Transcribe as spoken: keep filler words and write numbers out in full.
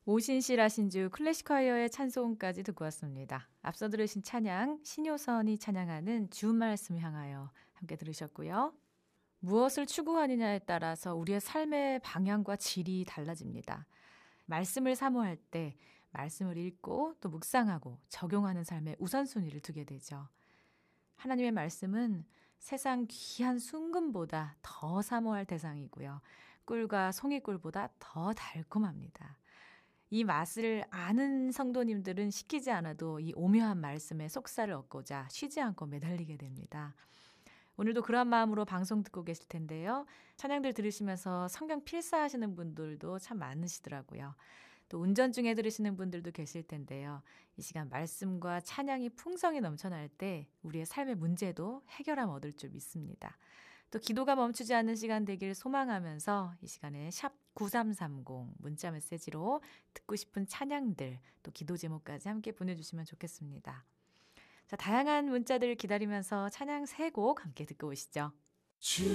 오신실 하신주 클래식콰이어의 찬송까지 듣고 왔습니다. 앞서 들으신 찬양 신효선이 찬양하는 주 말씀 향하여 함께 들으셨고요. 무엇을 추구하느냐에 따라서 우리의 삶의 방향과 질이 달라집니다. 말씀을 사모할 때 말씀을 읽고 또 묵상하고 적용하는 삶에 우선순위를 두게 되죠. 하나님의 말씀은 세상 귀한 순금보다 더 사모할 대상이고요. 꿀과 송이꿀보다 더 달콤합니다. 이 맛을 아는 성도님들은 시키지 않아도 이 오묘한 말씀에 속살을 얻고자 쉬지 않고 매달리게 됩니다. 오늘도 그런 마음으로 방송 듣고 계실 텐데요. 찬양들 들으시면서 성경 필사하시는 분들도 참 많으시더라고요. 또 운전 중에 들으시는 분들도 계실 텐데요. 이 시간 말씀과 찬양이 풍성히 넘쳐날 때 우리의 삶의 문제도 해결함 얻을 줄 믿습니다. 또 기도가 멈추지 않는 시간 되길 소망하면서 이 시간에 샵 구삼삼공 문자 메시지로 듣고 싶은 찬양들 또 기도 제목까지 함께 보내주시면 좋겠습니다. 자, 다양한 문자들 기다리면서 찬양 세 곡 함께 듣고 오시죠.